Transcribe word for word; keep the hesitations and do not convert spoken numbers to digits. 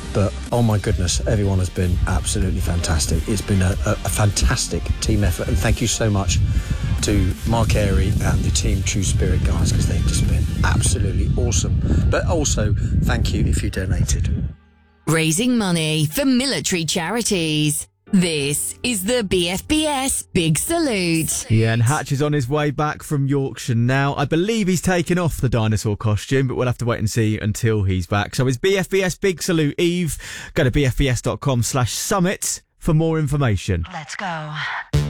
But, oh my goodness, everyone has been absolutely fantastic. It's been a, a, a fantastic team effort, and thank you so much to Mark Airy and the Team True Spirit guys, because they've just been absolutely awesome. But also, thank you if you donated. Raising money for military charities. This is the B F B S Big Salute. Yeah, and Hatch is on his way back from Yorkshire now. I believe he's taken off the dinosaur costume, but we'll have to wait and see until he's back. So it's B F B S Big Salute Eve. Go to bfbs.com slash summit for more information. Let's go.